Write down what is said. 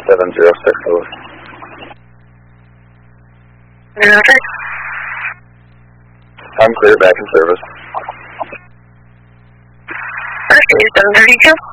706 Lewis. Okay. I'm clear, back in service. Okay, 732.